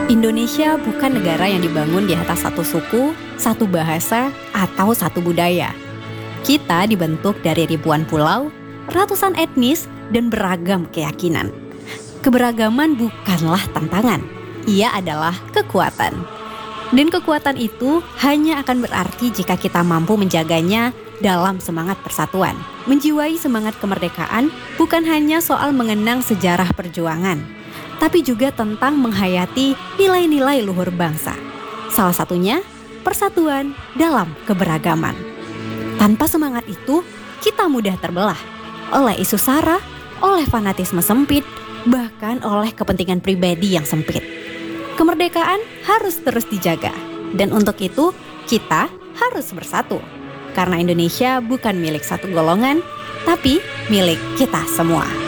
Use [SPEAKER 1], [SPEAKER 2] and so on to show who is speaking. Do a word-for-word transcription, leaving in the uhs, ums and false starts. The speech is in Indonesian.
[SPEAKER 1] Indonesia bukan negara yang dibangun di atas satu suku, satu bahasa, atau satu budaya. Kita dibentuk dari ribuan pulau, ratusan etnis, dan beragam keyakinan. Keberagaman bukanlah tantangan, ia adalah kekuatan. Dan kekuatan itu hanya akan berarti jika kita mampu menjaganya dalam semangat persatuan. Menjiwai semangat kemerdekaan bukan hanya soal mengenang sejarah perjuangan, tapi juga tentang menghayati nilai-nilai luhur bangsa. Salah satunya, persatuan dalam keberagaman. Tanpa semangat itu, kita mudah terbelah oleh isu sara, oleh fanatisme sempit, bahkan oleh kepentingan pribadi yang sempit. Kemerdekaan harus terus dijaga, dan untuk itu kita harus bersatu. Karena Indonesia bukan milik satu golongan, tapi milik kita semua.